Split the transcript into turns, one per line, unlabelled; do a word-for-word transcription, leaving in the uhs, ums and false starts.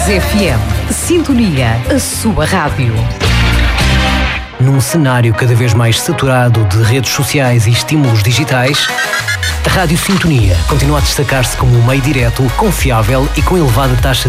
Vagos F M. Sintonia, a sua rádio.
Num cenário cada vez mais saturado de redes sociais e estímulos digitais, a Rádio Sintonia continua a destacar-se como um meio direto, confiável e com elevada taxa